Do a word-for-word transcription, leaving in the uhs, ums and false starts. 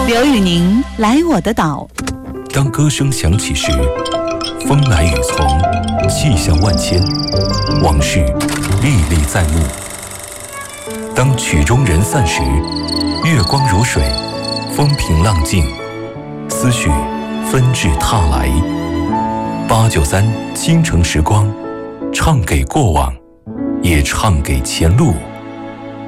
刘宇宁来我的岛。 当歌声响起时，风来雨从，气象万千，往事历历在目。当曲终人散时，月光如水，风平浪静，思绪纷至沓来。八九三倾城时光，唱给过往，也唱给前路。